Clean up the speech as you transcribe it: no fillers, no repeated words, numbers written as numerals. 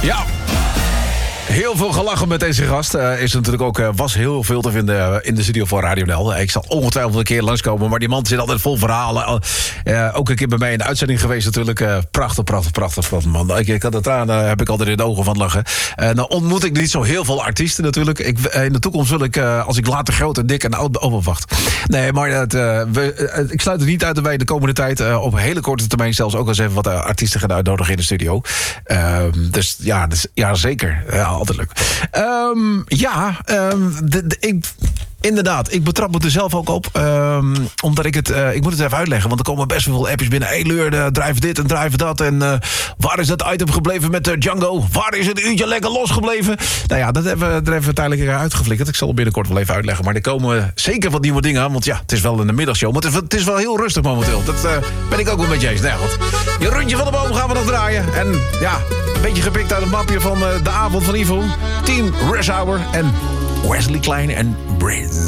Ja. Heel veel gelachen met deze gast. Is natuurlijk ook, was heel veel te vinden in de studio van Radio NL. Ik zal ongetwijfeld een keer langskomen, maar die man zit altijd vol verhalen. Ook een keer bij mij in de uitzending geweest natuurlijk. Prachtig man. Ik had het tranen, heb ik altijd in de ogen van lachen. Nou ontmoet ik niet zo heel veel artiesten natuurlijk. In de toekomst wil ik, als ik later groot en dik en oud ben... wacht. Nee, maar ik sluit het niet uit dat wij de komende tijd... op hele korte termijn zelfs ook eens even wat artiesten gaan uitnodigen in de studio. Dus ja, zeker. Altijd leuk. Inderdaad, ik betrap me er zelf ook op. Omdat ik moet het even uitleggen, want er komen best wel veel appjes binnen. Hey Leur, drijf dit en drijf dat. En waar is dat item gebleven met Django? Waar is het uurtje lekker losgebleven? Nou ja, dat hebben we tijdelijk uitgeflikkerd. Ik zal het binnenkort wel even uitleggen. Maar er komen zeker wat nieuwe dingen aan. Want ja, het is wel een middagshow. Maar het is wel heel rustig momenteel. Dat ben ik ook wel met je eens. Nou goed. Je rondje van de boom gaan we nog draaien. En ja, een beetje gepikt uit het mapje van de avond van Ivo. Team Rush Hour en Wesley Klein en Briz.